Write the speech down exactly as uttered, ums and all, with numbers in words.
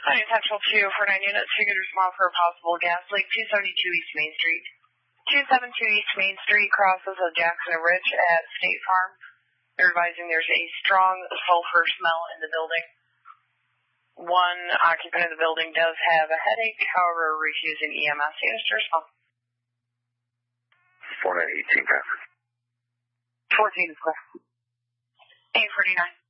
Hi, Central two four nine units. You could respond for a possible gas leak. two seventy-two East Main Street. two seventy-two East Main Street crosses of Jackson and Rich at State Farm. They're advising there's a strong sulfur smell in the building. One occupant of the building does have a headache, however, refusing E M S units to respond. four nine eighteen, Patrick. fourteen is clear. eight forty-nine.